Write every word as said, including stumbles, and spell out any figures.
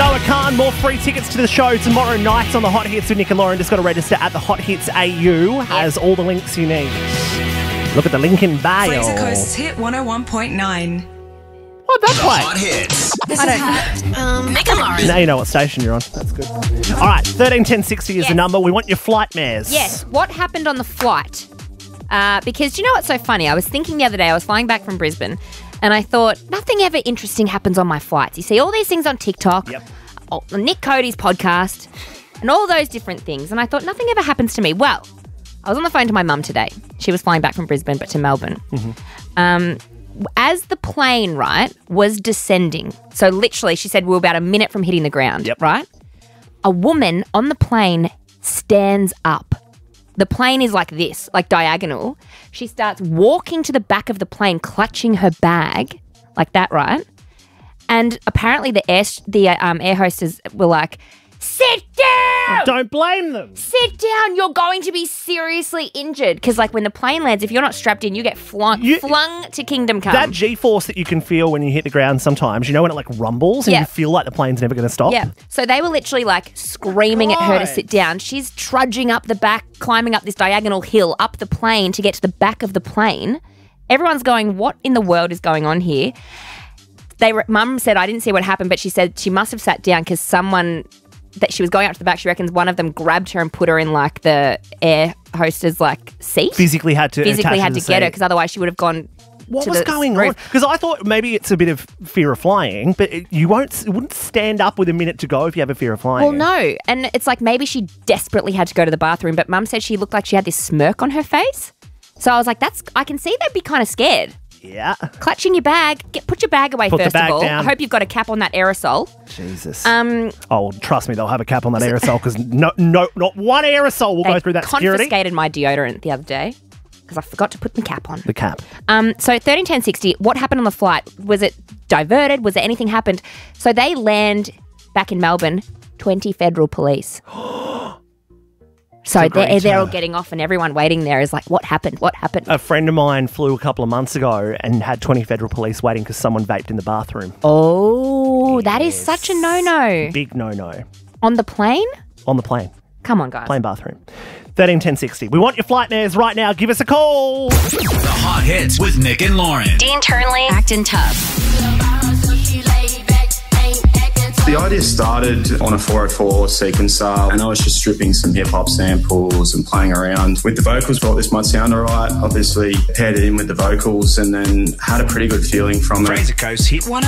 Noah Khan, more free tickets to the show tomorrow night on the Hot Hits with Nick and Lauren. Just got to register at the Hot Hits A U. Has all the links you need. Look at the link in bio. Fraser Coast's Hit one oh one point nine. What that play? Hot Hits. This is Hot. Um, Nick and Lauren. Now you know what station you're on. That's good. All right, thirteen ten sixty is Yes. the number. We want your flight mares. Yes, what happened on the flight? Uh, because do you know what's so funny? I was thinking the other day, I was flying back from Brisbane, and I thought, nothing ever interesting happens on my flights. You see all these things on TikTok, Yep. oh, Nick Cody's podcast, and all those different things. And I thought, nothing ever happens to me. Well, I was on the phone to my mum today. She was flying back from Brisbane, but to Melbourne. Mm-hmm. Um, as the plane, right, was descending, so literally she said we were about a minute from hitting the ground, Yep. right? A woman on the plane stands up. The plane is like this, like diagonal. She starts walking to the back of the plane, clutching her bag, like that, right? And apparently the air the um, air hostess were like, "Sit down! Don't blame them. Sit down! You're going to be seriously injured." Because like when the plane lands, if you're not strapped in, you get flung You- flung to kingdom come. That G-force that you can feel when you hit the ground sometimes, you know when it like rumbles and Yeah. you feel like the plane's never going to stop? Yeah. So they were literally like screaming at her to Right. sit down. She's trudging up the back, climbing up this diagonal hill up the plane to get to the back of the plane. Everyone's going, what in the world is going on here? They were, Mum said, I didn't see what happened, but she said she must have sat down because someone that she was going up to the back, she reckons one of them grabbed her and put her in like the air hostess like seat. Physically had to Physically attach had to to the get her seat. because otherwise she would have gone What to was the going roof. on? Because I thought maybe it's a bit of fear of flying, but it, you won't, it wouldn't stand up with a minute to go if you have a fear of flying. Well, no. And it's like maybe she desperately had to go to the bathroom, but Mum said she looked like she had this smirk on her face. So I was like, "That's I can see they'd be kind of scared. Yeah. Clutching your bag, get put your bag away Put the first bag of all. down. I hope you've got a cap on that aerosol." Jesus. Um, oh, trust me, they'll have a cap on that aerosol because no, no, not one aerosol will they go through that security. confiscated my deodorant the other day because I forgot to put the cap on. The cap. Um, so thirteen ten sixty, what happened on the flight? Was it diverted? Was there anything happened? So they land back in Melbourne, twenty federal police. So they're, great, they're all uh, getting off and everyone waiting there is like, what happened? What happened? A friend of mine flew a couple of months ago and had twenty federal police waiting because someone vaped in the bathroom. Oh, that is such a no-no. Big no-no. On the plane? On the plane. Come on, guys. Plane bathroom. thirteen ten sixty. We want your flight mares right now. Give us a call. The Hot Hits with Nick and Lauren. Dean Turnley. Acting tough. The idea started on a four oh four sequencer, and I was just stripping some hip-hop samples and playing around with the vocals. Thought this might sound alright. Obviously paired it in with the vocals and then had a pretty good feeling from it. Fraser Coast Hit one